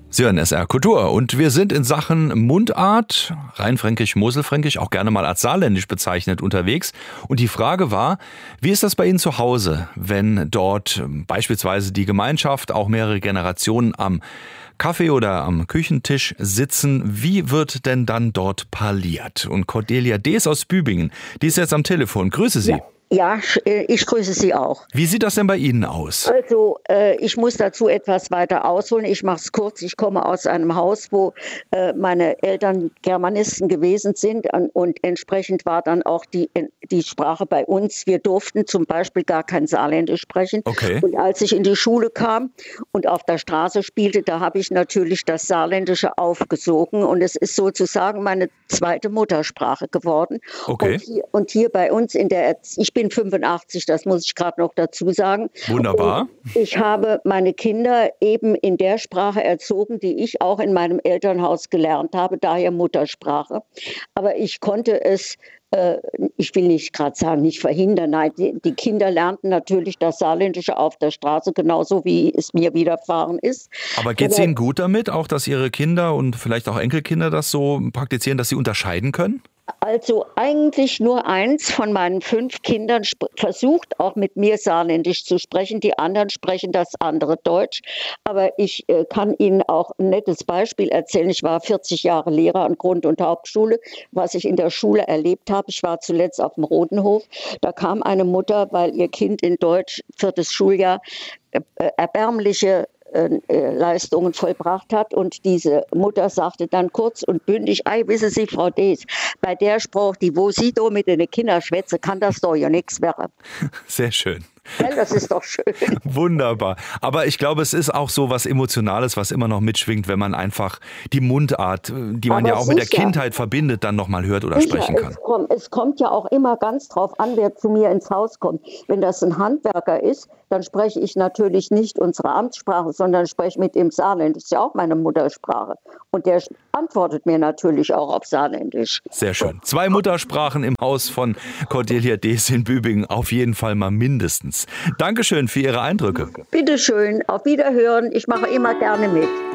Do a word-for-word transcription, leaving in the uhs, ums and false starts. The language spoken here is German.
Sie hören S R Kultur und wir sind in Sachen Mundart, Rheinfränkisch, Moselfränkisch, auch gerne mal als Saarländisch bezeichnet, unterwegs. Und die Frage war, wie ist das bei Ihnen zu Hause, wenn dort beispielsweise die Gemeinschaft, auch mehrere Generationen am Kaffee oder am Küchentisch sitzen? Wie wird denn dann dort parliert? Und Cordelia Dees aus Bübingen, die ist jetzt am Telefon. Grüße Sie. Ja. Ja, ich grüße Sie auch. Wie sieht das denn bei Ihnen aus? Also, äh, ich muss dazu etwas weiter ausholen. Ich mache es kurz. Ich komme aus einem Haus, wo äh, meine Eltern Germanisten gewesen sind und, und entsprechend war dann auch die, die Sprache bei uns. Wir durften zum Beispiel gar kein Saarländisch sprechen. Okay. Und als ich in die Schule kam und auf der Straße spielte, da habe ich natürlich das Saarländische aufgesogen und es ist sozusagen meine zweite Muttersprache geworden. Okay. Und hier, und hier bei uns in der Erziehung, ich bin fünfundachtzig, das muss ich gerade noch dazu sagen. Wunderbar. Und ich habe meine Kinder eben in der Sprache erzogen, die ich auch in meinem Elternhaus gelernt habe, daher Muttersprache. Aber ich konnte es, äh, ich will nicht gerade sagen, nicht verhindern. Nein, die, die Kinder lernten natürlich das Saarländische auf der Straße, genauso wie es mir widerfahren ist. Aber geht es Ihnen gut damit, auch dass Ihre Kinder und vielleicht auch Enkelkinder das so praktizieren, dass sie unterscheiden können? Also eigentlich nur eins von meinen fünf Kindern sp- versucht auch mit mir Saarländisch zu sprechen. Die anderen sprechen das andere Deutsch. Aber ich äh, kann Ihnen auch ein nettes Beispiel erzählen. Ich war vierzig Jahre Lehrer an Grund- und Hauptschule. Was ich in der Schule erlebt habe, ich war zuletzt auf dem Rodenhof. Da kam eine Mutter, weil ihr Kind in Deutsch, viertes Schuljahr, äh, erbärmliche Leistungen vollbracht hat und diese Mutter sagte dann kurz und bündig, ei, wissen Sie, Frau Dees, bei der Spruch, die wo Sie da mit den Kindern schwätze, kann das doch ja nichts werden. Sehr schön. Ja, das ist doch schön. Wunderbar. Aber ich glaube, es ist auch so was Emotionales, was immer noch mitschwingt, wenn man einfach die Mundart, die man Aber ja auch mit der sicher. Kindheit verbindet, dann nochmal hört oder Sicher, sprechen kann. Es kommt, es kommt ja auch immer ganz drauf an, wer zu mir ins Haus kommt. Wenn das ein Handwerker ist, dann spreche ich natürlich nicht unsere Amtssprache, sondern spreche mit dem Saarländisch. Das ist ja auch meine Muttersprache. Und der antwortet mir natürlich auch auf Saarländisch. Sehr schön. Zwei Muttersprachen im Haus von Cordelia Dees in Bübingen, auf jeden Fall mal mindestens. Dankeschön für Ihre Eindrücke. Bitte schön, auf Wiederhören. Ich mache immer gerne mit.